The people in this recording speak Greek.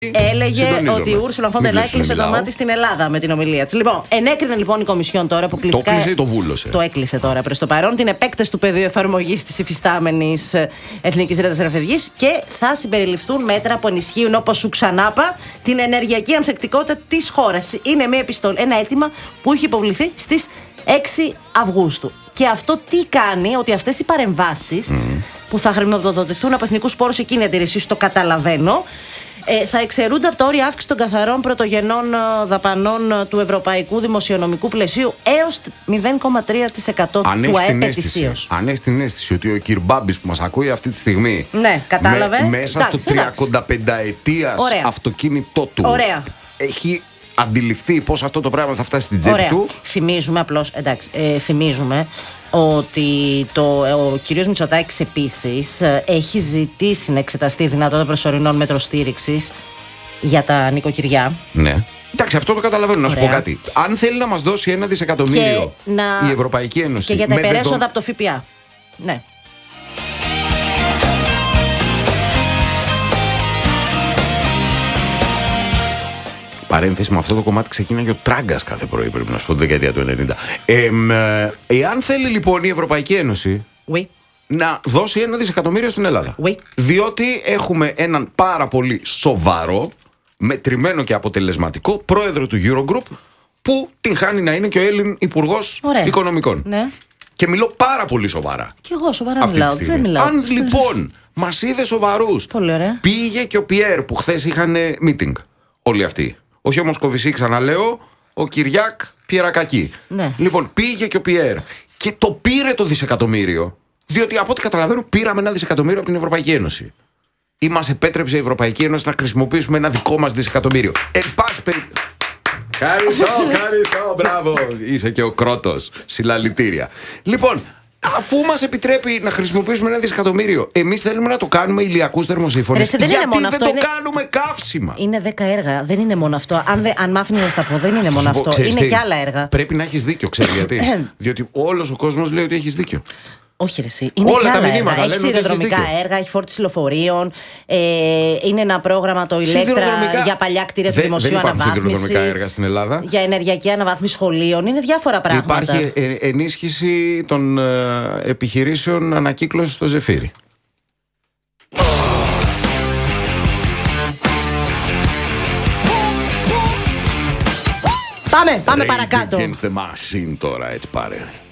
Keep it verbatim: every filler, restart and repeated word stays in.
Έλεγε ότι η Ούρσουλα φον ντερ Λάιεν έκλεισε το μάτι στην Ελλάδα με την ομιλία της. Λοιπόν, ενέκρινε λοιπόν η Κομισιόν τώρα που κλειστικά. Το έκλεισε ή το βούλωσε? Το έκλεισε τώρα προς το παρόν την επέκταση του πεδίου εφαρμογής της υφιστάμενης εθνικής ρήτρας διαφυγής και θα συμπεριληφθούν μέτρα που ενισχύουν, όπως σου ξανάπα, την ενεργειακή ανθεκτικότητα της χώρας. Είναι μια επιστολή, ένα αίτημα που είχε υποβληθεί στις έξι Αυγούστου. Και αυτό τι κάνει, ότι αυτές οι παρεμβάσεις mm. που θα χρηματοδοτηθούν από εθνικούς πόρους, εκείνη η αντίρρηση, το καταλαβαίνω, ε, θα εξαιρούνται από το όριο αύξηση των καθαρών πρωτογενών δαπανών του ευρωπαϊκού δημοσιονομικού πλαισίου έως μηδέν κόμμα τρία τοις εκατό του ΑΕΠ ετησίως. Αν έχει την αίσθηση ότι ο κ. Μπάμπης που μας ακούει αυτή τη στιγμή, ναι, κατάλαβε, με, μέσα εντάξει, στο τριακονταπενταετίας αυτοκίνητό του, ωραία, έχει αντιληφθεί πώς αυτό το πράγμα θα φτάσει στην τσέπη ωραία. του. Θυμίζουμε απλώς, εντάξει, ε, θυμίζουμε ότι το, ο κύριος Μητσοτάκης επίσης έχει ζητήσει να εξεταστεί η δυνατότητα προσωρινών μέτρων στήριξης για τα νοικοκυριά. Ναι. Εντάξει, αυτό το καταλαβαίνω. Να σου πω κάτι. Αν θέλει να μας δώσει ένα δισεκατομμύριο να... η Ευρωπαϊκή Ένωση. Και για τα υπερέσοδα δεδο... από το ΦΠΑ. Ναι. Παρένθεση, με αυτό το κομμάτι ξεκίναγε ο Τράγκας κάθε πρωί, πρέπει να σου πω, τη δεκαετία του ενενήντα. Ε, ε, εάν θέλει λοιπόν η Ευρωπαϊκή Ένωση oui. να δώσει ένα δισεκατομμύριο στην Ελλάδα, oui. διότι έχουμε έναν πάρα πολύ σοβαρό, μετρημένο και αποτελεσματικό πρόεδρο του Eurogroup, που την χάνει να είναι και ο Έλλην Υπουργός Οικονομικών. Ναι. Και μιλώ πάρα πολύ σοβαρά. Και εγώ σοβαρά μιλάω. Δεν μιλάω. Αν λοιπόν μας είδε σοβαρούς, πήγε και ο Πιέρ που χθες είχαν meeting όλοι αυτοί. Όχι ο Μοσκοβισή, ξαναλέω, ο Κυριάκ Πιερακακή. Ναι. Λοιπόν, πήγε και ο Πιέρ και το πήρε το δισεκατομμύριο, διότι από ό,τι καταλαβαίνω πήραμε ένα δισεκατομμύριο από την Ευρωπαϊκή Ένωση. Ή μας επέτρεψε η Ευρωπαϊκή Ένωση να χρησιμοποιήσουμε ένα δικό μας δισεκατομμύριο. Εν πάση περιπτώσει. Ευχαριστώ, ευχαριστώ, μπράβο. Είσαι και ο Κρότος. Συλλαλητήρια. Λοιπόν, αφού μας επιτρέπει να χρησιμοποιήσουμε ένα δισεκατομμύριο, εμείς θέλουμε να το κάνουμε ηλιακούς θερμοσύφωνες. Δεν γιατί μόνο δεν αυτό, το είναι... κάνουμε καύσιμα? Είναι δέκα έργα, δεν είναι μόνο αυτό. Αν, δε, αν μ' άφηνε να στα πω, δεν είναι θα μόνο πω, αυτό. Ξέρεις, είναι τι, και άλλα έργα. Πρέπει να έχεις δίκιο, ξέρεις γιατί? Διότι όλος ο κόσμος λέει ότι έχεις δίκιο. Όχι, ρε, εσύ. Είναι όλα και τα άλλα μηνύματα έργα. Έχει σιδηροδρομικά έργα, έχει φόρτιση λεωφορείων. Ε, είναι ένα πρόγραμμα το Ηλέκτρα για παλιά κτίρια του δημοσίου αναβάθμιση. Δεν υπάρχουν σιδηροδρομικά έργα στην Ελλάδα. Για ενεργειακή αναβάθμιση σχολείων. Είναι διάφορα πράγματα. Υπάρχει ε, ενίσχυση των ε, επιχειρήσεων ανακύκλωσης στο Ζεφύρι. Πάμε, πάμε Rage παρακάτω. Against the Machine τώρα, έτσι πάρε.